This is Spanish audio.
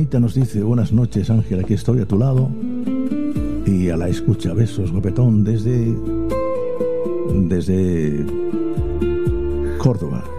Lupita nos dice: buenas noches, Ángel, aquí estoy a tu lado y a la escucha. Besos, guapetón, desde Córdoba.